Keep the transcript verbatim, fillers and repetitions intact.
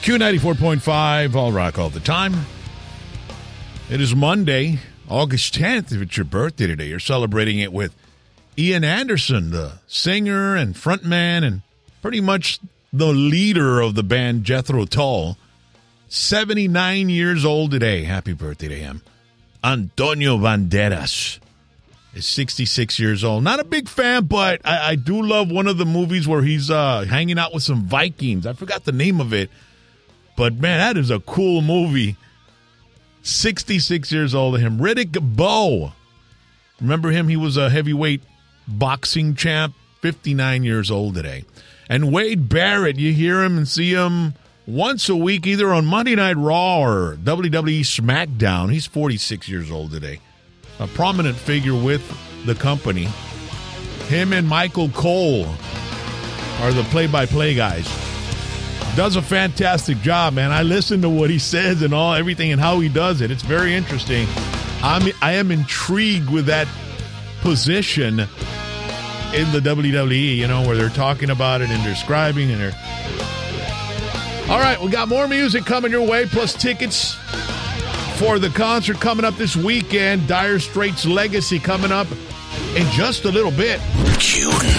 Q ninety-four point five, all rock all the time. It is Monday, August tenth. If it's your birthday today, you're celebrating it with Ian Anderson, the singer and frontman and pretty much the leader of the band Jethro Tull. seventy-nine years old today. Happy birthday to him. Antonio Banderas is sixty-six years old. Not a big fan, but I, I do love one of the movies where he's uh, hanging out with some Vikings. I forgot the name of it. But, man, that is a cool movie. sixty-six years old of him. Riddick Bowe. Remember him? He was a heavyweight boxing champ. fifty-nine years old today. And Wade Barrett, you hear him and see him once a week, either on Monday Night Raw or W W E SmackDown. He's forty-six years old today. A prominent figure with the company. Him and Michael Cole are the play-by-play guys. Does a fantastic job, man. I listen to what he says and all everything and how he does it. It's very interesting. I'm I am intrigued with that position in the W W E, you know, where they're talking about it and describing and they're... All right, we got more music coming your way, plus tickets for the concert coming up this weekend. Dire Straits Legacy coming up in just a little bit.